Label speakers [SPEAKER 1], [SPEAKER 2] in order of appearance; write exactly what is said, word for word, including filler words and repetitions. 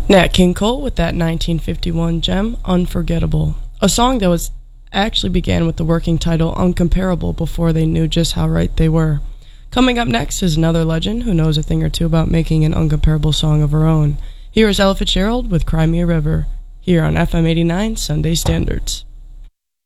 [SPEAKER 1] Nat King Cole with that nineteen fifty-one gem, Unforgettable. A song that was actually began with the working title Uncomparable before they knew just how right they were. Coming up next is another legend who knows a thing or two about making an uncomparable song of her own. Here is Ella Fitzgerald with Cry Me a River, here on F M eighty-nine Sunday Standards.